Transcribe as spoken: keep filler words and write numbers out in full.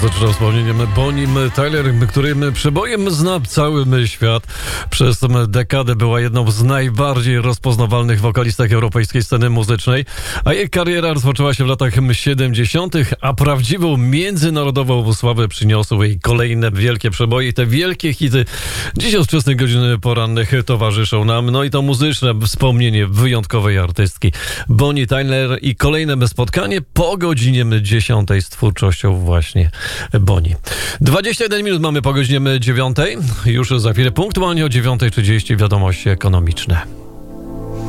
zaczynam wspomnieniem Bonnie Tyler, którym przebojem zna cały świat. Przez tę dekadę była jedną z najbardziej rozpoznawalnych wokalistek europejskiej sceny muzycznej, a jej kariera rozpoczęła się w latach siedemdziesiątych, a prawdziwą międzynarodową sławę przyniosły jej kolejne wielkie przeboje i te wielkie hity dziś od wczesnych godzin porannych towarzyszą nam. No i to muzyczne wspomnienie wyjątkowej artystki Bonnie Tyler i kolejne spotkanie po godzinie dziesiątej z twórczością właśnie Bonnie. dwadzieścia jeden minut mamy po godzinie dziewiątej. Już za chwilę punktualnie o dziewiąta trzydzieści wiadomości ekonomiczne.